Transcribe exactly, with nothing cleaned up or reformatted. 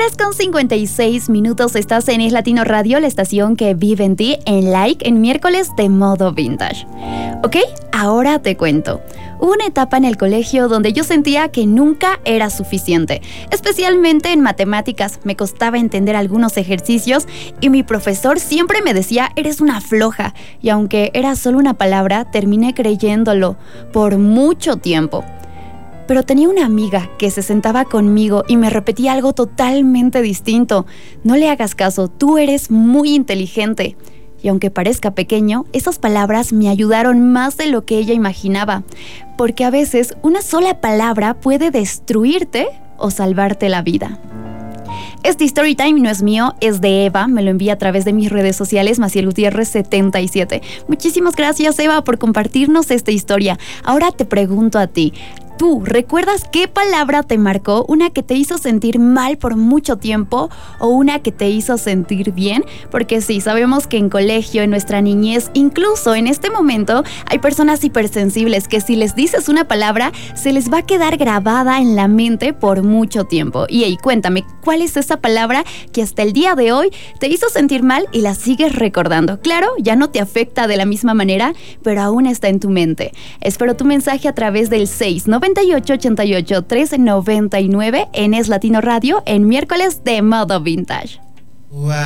tres con cincuenta y seis minutos, estás en Es Latino Radio, la estación que vive en ti, en Like, en miércoles de modo vintage. Ok, ahora te cuento. Hubo una etapa en el colegio donde yo sentía que nunca era suficiente, especialmente en matemáticas. Me costaba entender algunos ejercicios y mi profesor siempre me decía, eres una floja. Y aunque era solo una palabra, terminé creyéndolo por mucho tiempo. Pero tenía una amiga que se sentaba conmigo y me repetía algo totalmente distinto. No le hagas caso, tú eres muy inteligente. Y aunque parezca pequeño, esas palabras me ayudaron más de lo que ella imaginaba. Porque a veces una sola palabra puede destruirte o salvarte la vida. Este Storytime no es mío, es de Eva, me lo envía a través de mis redes sociales, Maciel Gutiérrez setenta y siete. Muchísimas gracias, Eva, por compartirnos esta historia. Ahora te pregunto a ti, ¿tú recuerdas qué palabra te marcó? ¿Una que te hizo sentir mal por mucho tiempo o una que te hizo sentir bien? Porque sí, sabemos que en colegio, en nuestra niñez, incluso en este momento, hay personas hipersensibles que si les dices una palabra, se les va a quedar grabada en la mente por mucho tiempo. Y hey, cuéntame, ¿cuál es esa palabra que hasta el día de hoy te hizo sentir mal y la sigues recordando? Claro, ya no te afecta de la misma manera, pero aún está en tu mente. Espero tu mensaje a través del seis noventa y ocho, ochenta y ocho, trece noventa y nueve en Es Latino Radio en miércoles de modo vintage. Wow.